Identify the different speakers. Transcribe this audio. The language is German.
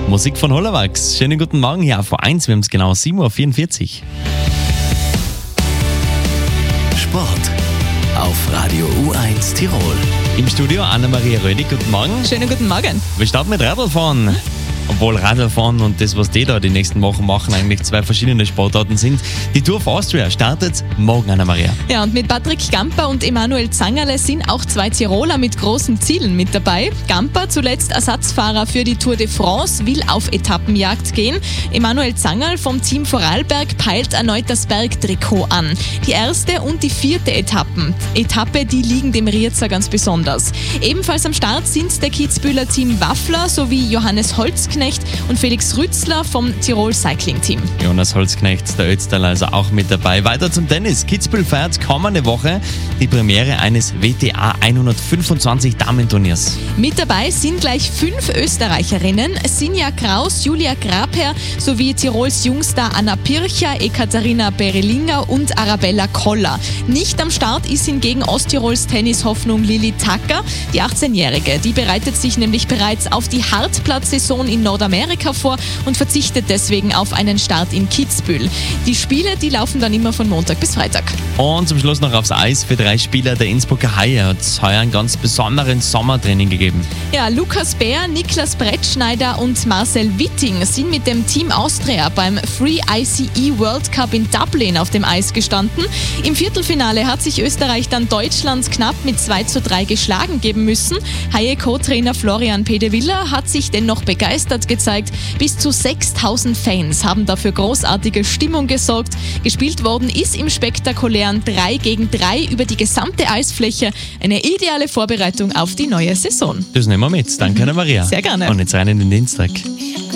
Speaker 1: Musik von Hollerwachs. Schönen guten Morgen hier auf A1. Wir haben es genau 7.44 Uhr.
Speaker 2: Sport auf Radio U1 Tirol.
Speaker 1: Im Studio Anna-Maria Rödig. Guten Morgen.
Speaker 3: Schönen guten Morgen.
Speaker 1: Wir starten mit Radlfahren. Obwohl Radlfahren und das, was die da die nächsten Wochen machen, eigentlich zwei verschiedene Sportarten sind. Die Tour of Austria startet morgen, Anna-Maria.
Speaker 3: Ja, und mit Patrick Gamper und Emanuel Zangerle sind auch zwei Tiroler mit großen Zielen mit dabei. Gamper, zuletzt Ersatzfahrer für die Tour de France, will auf Etappenjagd gehen. Emanuel Zangerl vom Team Vorarlberg peilt erneut das Bergtrikot an. Die erste und die vierte Etappe, die liegen dem Rierzer ganz besonders. Ebenfalls am Start sind der Kitzbüheler Team Waffler sowie Johannes Holzknecht und Felix Rützler vom Tirol Cycling Team.
Speaker 1: Jonas Holzknecht, der Ötztal also auch mit dabei. Weiter zum Tennis. Kitzbühel feiert kommende Woche die Premiere eines WTA 125 Damenturniers.
Speaker 3: Mit dabei sind gleich 5 Österreicherinnen: Sinja Kraus, Julia Grabherr sowie Tirols Jungstar Anna Pircher, Ekaterina Berelinger und Arabella Koller. Nicht am Start ist hingegen Osttirols Tennishoffnung Lilly Tacker. Die 18-Jährige, die bereitet sich nämlich bereits auf die Hartplatzsaison in Nordamerika vor und verzichtet deswegen auf einen Start in Kitzbühel. Die Spiele, die laufen dann immer von Montag bis Freitag.
Speaker 1: Und zum Schluss noch aufs Eis für 3 Spieler der Innsbrucker Haie. Hat es heuer einen ganz besonderen Sommertraining gegeben.
Speaker 3: Ja, Lukas Bär, Niklas Brettschneider und Marcel Witting sind mit dem Team Austria beim Free ICE World Cup in Dublin auf dem Eis gestanden. Im Viertelfinale hat sich Österreich dann Deutschland knapp mit 2:3 geschlagen geben müssen. Haie-Co-Trainer Florian Pedeviller hat sich dennoch begeistert gezeigt. Bis zu 6.000 Fans haben dafür großartige Stimmung gesorgt. Gespielt worden ist im spektakulären 3-gegen-3 über die gesamte Eisfläche. Eine ideale Vorbereitung auf die neue Saison.
Speaker 1: Das nehmen wir mit. Danke, Anna-Maria.
Speaker 3: Sehr gerne.
Speaker 1: Und jetzt rein in den Dienstag.